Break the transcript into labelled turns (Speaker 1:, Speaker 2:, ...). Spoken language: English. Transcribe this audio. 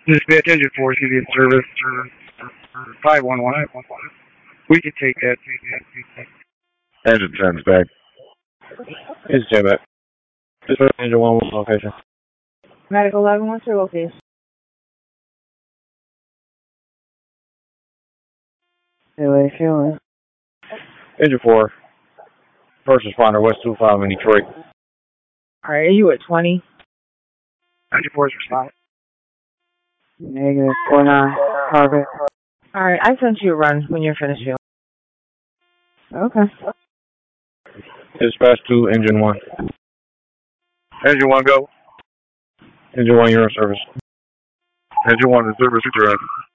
Speaker 1: Dispatch engine 4 is going to be in service. 511. We can take that.
Speaker 2: Engine 10's back. It's Jim back. Dispatch engine 1 location.
Speaker 3: Medic 11, what's your location? Hey, what are you feeling?
Speaker 2: Engine 4. First responder, West 25 in Detroit.
Speaker 3: Alright, are you at 20?
Speaker 1: Engine 4 is responding.
Speaker 3: Negative 49. Target. Alright, I sent you a run when you're finished feeling. Okay.
Speaker 2: Dispatch 2, engine 1.
Speaker 1: Engine 1, go.
Speaker 2: Engine 1, you're in service.
Speaker 1: Engine 1 in service, direct.